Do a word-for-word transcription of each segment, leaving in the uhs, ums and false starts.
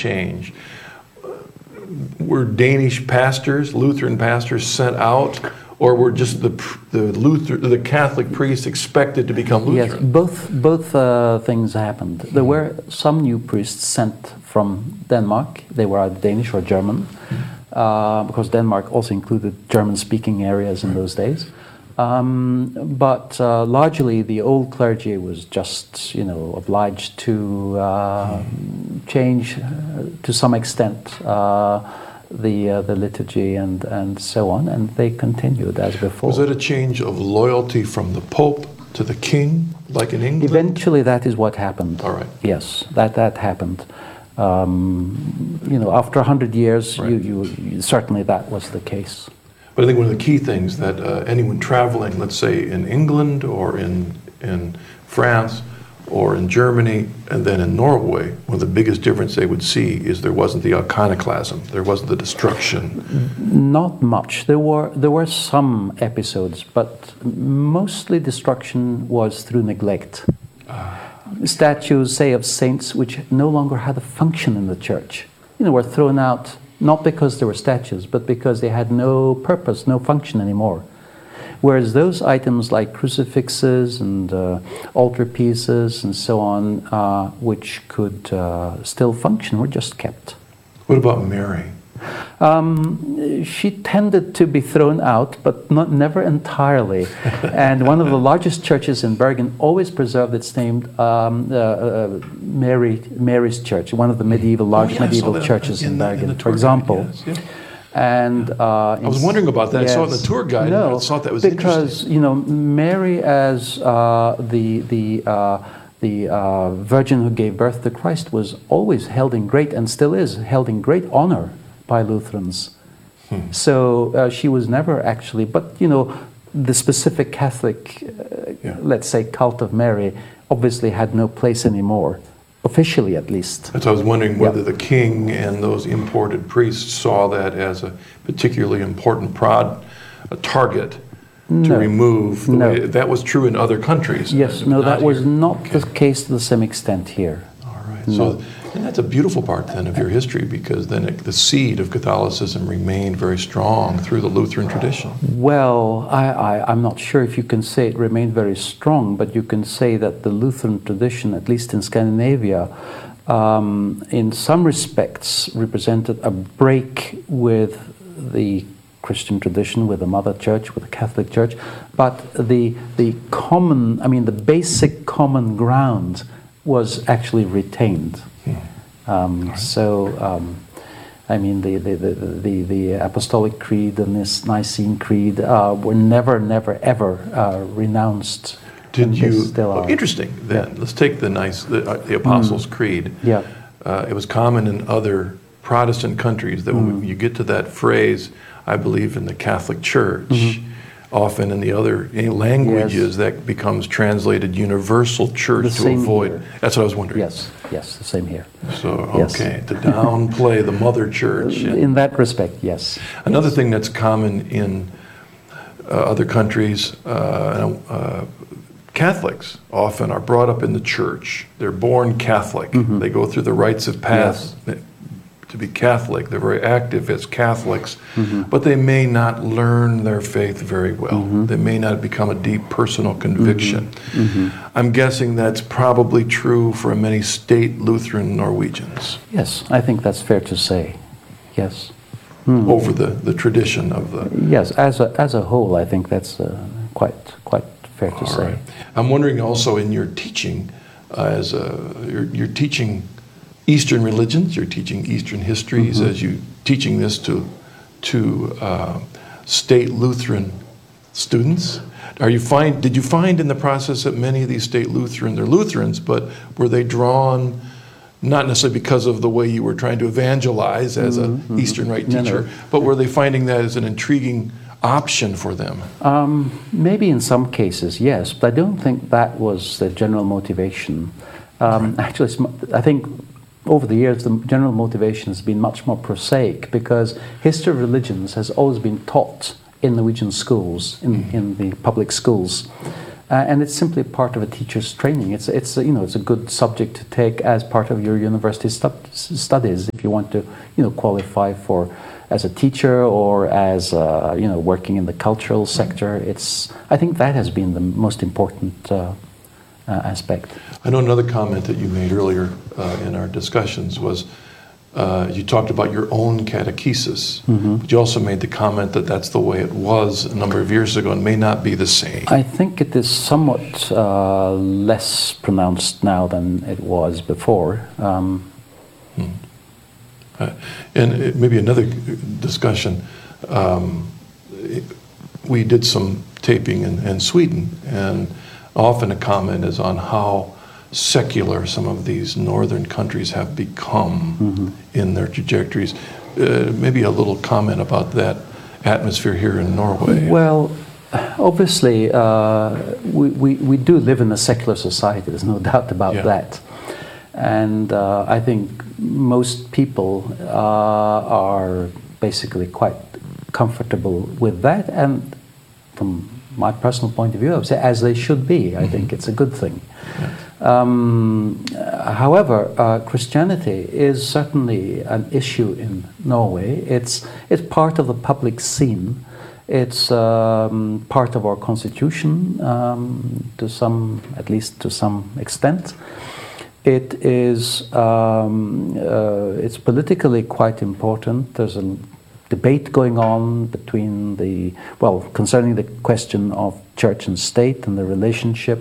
change. Were Danish pastors, Lutheran pastors, sent out, or were just the the Luther, the Catholic priests expected to become Lutheran? Yes, both both uh, things happened. Mm-hmm. There were some new priests sent from Denmark. They were either Danish or German, mm-hmm. uh, because Denmark also included German-speaking areas in right. those days. Um, but uh, largely, the old clergy was just, you know, obliged to uh, mm-hmm. change uh, to some extent uh, the uh, the liturgy and and so on, and they continued as before. Was it a change of loyalty from the Pope to the King, like in England? Eventually, that is what happened. All right. Yes, that that happened. Um, you know, after a hundred years, right. you, you, you certainly that was the case. But I think one of the key things that uh, anyone traveling, let's say in England or in in France or in Germany and then in Norway, one of the biggest difference they would see is there wasn't the iconoclasm, there wasn't the destruction. Not much. There were there were some episodes, but mostly destruction was through neglect. Uh. Statues, say, of saints which no longer had a function in the church, you know, were thrown out. Not because they were statues, but because they had no purpose, no function anymore. Whereas those items like crucifixes and uh, altar pieces and so on, uh, which could uh, still function, were just kept. What about Mary? Um, she tended to be thrown out, but not never entirely. And one of the largest churches in Bergen always preserved its name, um, uh, uh, Mary Mary's Church, one of the medieval large oh, yeah, medieval churches in, in Bergen, the, in for example. Guide, yes, yeah. And uh, I was wondering about that. Yes, I saw it in the tour guide. No, and I thought that was because interesting. you know Mary as uh, the the. Uh, The uh, Virgin who gave birth to Christ was always held in great, and still is, held in great honor by Lutherans. Hmm. So uh, she was never actually, but you know, the specific Catholic, uh, yeah. let's say, cult of Mary obviously had no place anymore, officially at least. That's why I was wondering whether yeah. the king and those imported priests saw that as a particularly important prod, a target to no. remove. The no. way, that was true in other countries. Yes, no, that was here. not okay. the case to the same extent here. All right. No. So, and that's a beautiful part then of your history, because then it, the seed of Catholicism remained very strong through the Lutheran tradition. Well, I, I, I'm not sure if you can say it remained very strong, but you can say that the Lutheran tradition, at least in Scandinavia, um, in some respects represented a break with the Christian tradition, with the Mother Church, with the Catholic Church, but the the common, I mean, the basic common ground was actually retained. Hmm. Um, right. So, um, I mean, the the, the the the Apostolic Creed and this Nicene Creed uh, were never, never, ever uh, renounced. Did you? Still are. Oh, interesting. Then yeah. let's take the nice the, uh, the Apostles' mm. Creed. Yeah, uh, it was common in other Protestant countries that mm. when you get to that phrase, I believe in the Catholic Church, mm-hmm. often in the other languages yes. that becomes translated universal church the to avoid. Here. That's what I was wondering. Yes, yes, the same here. So, okay, yes. to downplay the Mother Church. In that respect, yes. Another yes. thing that's common in uh, other countries, uh, uh, Catholics often are brought up in the church. They're born Catholic. Mm-hmm. They go through the rites of path. Yes. To be Catholic, they're very active as Catholics, mm-hmm. but they may not learn their faith very well. Mm-hmm. They may not become a deep personal conviction. Mm-hmm. Mm-hmm. I'm guessing that's probably true for many state Lutheran Norwegians. Yes, I think that's fair to say. Yes. Mm-hmm. Over the, the tradition of the... Yes, as a, as a whole, I think that's uh, quite quite fair to All say. Right. I'm wondering also in your teaching, uh, as a, you're, you're teaching Eastern religions, you're teaching Eastern histories, mm-hmm. as you teaching this to to uh, state Lutheran students. Are you find did you find in the process that many of these state Lutheran, they're Lutherans, but were they drawn not necessarily because of the way you were trying to evangelize as an mm-hmm. Eastern Rite teacher, no, no. but were they finding that as an intriguing option for them? Um, maybe in some cases, yes, but I don't think that was the general motivation. Um, right. Actually, I think over the years, the general motivation has been much more prosaic, because history of religions has always been taught in Norwegian schools, in, mm. in the public schools. Uh, and it's simply part of a teacher's training. It's it's a, you know it's a good subject to take as part of your university stu- studies if you want to you know qualify for as a teacher or as uh, you know working in the cultural sector. It's I think that has been the most important uh, uh, aspect. I know another comment that you made earlier uh, in our discussions was uh, you talked about your own catechesis, mm-hmm. but you also made the comment that that's the way it was a number of years ago and may not be the same. I think it is somewhat uh, less pronounced now than it was before. Um, hmm. uh, and it, maybe another discussion. Um, it, we did some taping in, in Sweden, and often a comment is on how secular some of these northern countries have become mm-hmm. in their trajectories. Uh, maybe a little comment about that atmosphere here in Norway. Well, obviously, uh, we, we, we do live in a secular society, there's no doubt about yeah. that. And uh, I think most people uh, are basically quite comfortable with that. And from my personal point of view, I would say as they should be. I mm-hmm. think it's a good thing. Yeah. Um, however, uh, Christianity is certainly an issue in Norway. It's it's part of the public scene. It's um, part of our constitution um, to some, at least to some extent. It is um, uh, it's politically quite important. There's a debate going on between the well concerning the question of church and state and the relationship.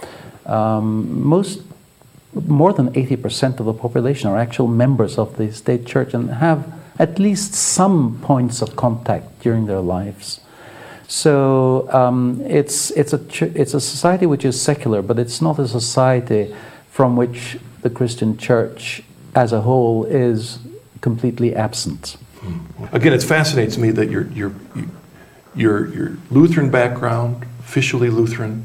Um, most, more than eighty percent of the population are actual members of the state church and have at least some points of contact during their lives. So um, it's it's a it's a society which is secular, but it's not a society from which the Christian church as a whole is completely absent. Again, it fascinates me that your your your your Lutheran background, officially Lutheran.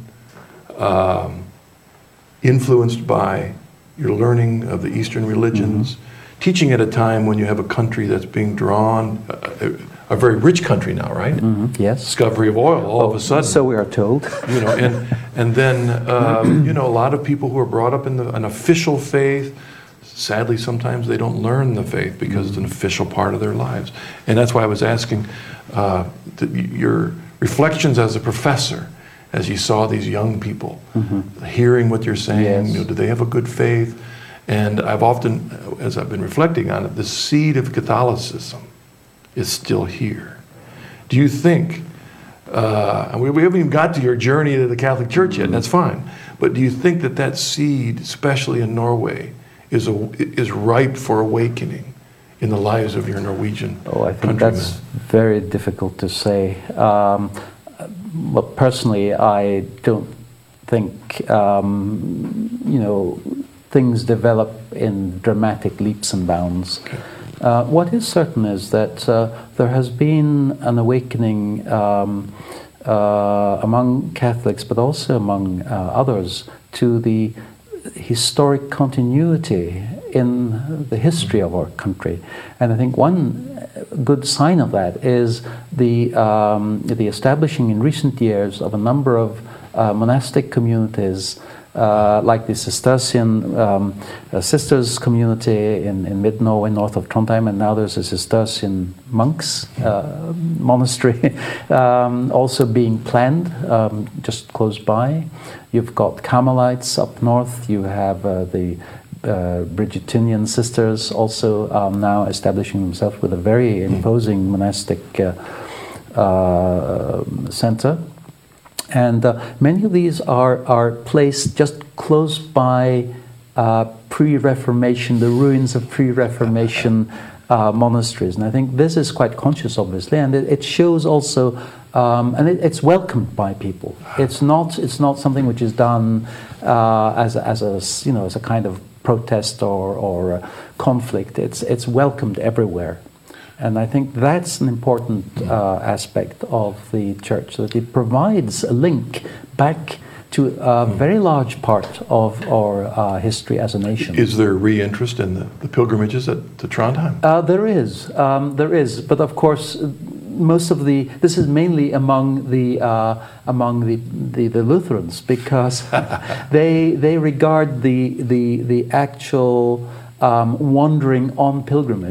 Um, influenced by your learning of the Eastern religions, mm-hmm. teaching at a time when you have a country that's being drawn, a, a very rich country now, right? Mm-hmm. Yes. Discovery of oil all oh, of a sudden. So we are told. You know, and and then um, you know a lot of people who are brought up in the, an official faith. Sadly, sometimes they don't learn the faith because mm-hmm. it's an official part of their lives, and that's why I was asking uh, the, your reflections as a professor. As you saw these young people, mm-hmm. hearing what you're saying, yes. you know, do they have a good faith? And I've often, as I've been reflecting on it, the seed of Catholicism is still here. Do you think, uh, and we, we haven't even got to your journey to the Catholic Church yet, and that's fine, but do you think that that seed, especially in Norway, is a, is ripe for awakening in the lives of your Norwegian Oh, I think countrymen? that's very difficult to say. Um, But personally, I don't think um, you know things develop in dramatic leaps and bounds. Okay. Uh, what is certain is that uh, there has been an awakening um, uh, among Catholics, but also among uh, others, to the historic continuity in the history of our country. And I think one good sign of that is the um, the establishing in recent years of a number of uh, monastic communities, uh, like the Cistercian um, uh, sisters community in, in mid-Norway, north of Trondheim, and now there's a Cistercian monks uh, monastery um, also being planned um, just close by. You've got Carmelites up north, you have uh, the Uh, Bridgetinian sisters also um, now establishing themselves with a very imposing monastic uh, uh, center. And uh, many of these are, are placed just close by uh, pre-Reformation, the ruins of pre-Reformation uh, monasteries. And I think this is quite conscious, obviously, and it, it shows also, um, and it, it's welcomed by people. It's not, it's not something which is done uh, as, as a, you know, as a kind of protest or, or uh, conflict. It's it's welcomed everywhere, and I think that's an important uh, aspect of the church, that it provides a link back to a very large part of our uh, history as a nation. Is there re-interest in the, the pilgrimages at to Trondheim? Uh, there is, um, there is, but of course most of the. This is mainly among the uh, among the, the, the Lutherans, because they they regard the the the actual um, wandering on pilgrimage